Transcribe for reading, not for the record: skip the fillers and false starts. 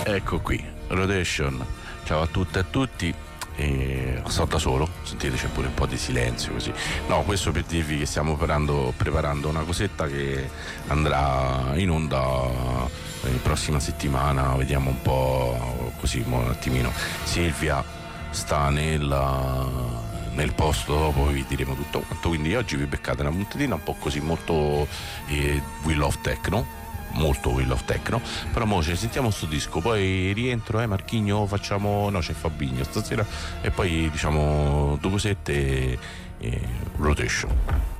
Ecco qui, Rotation. Ciao a tutte e a tutti. E sto da solo, sentite c'è pure un po' di silenzio così. No, questo per dirvi che stiamo preparando una cosetta che andrà in onda prossima settimana, vediamo un po' così, un attimino. Silvia sta nel posto dopo, vi diremo tutto quanto, quindi oggi vi beccate una puntatina un po' così, molto Will of Techno, molto Will of Techno, però mo ci sentiamo sto disco, poi rientro, Marchigno, facciamo, no c'è Fabigno stasera, e poi diciamo due cosette e Rotation.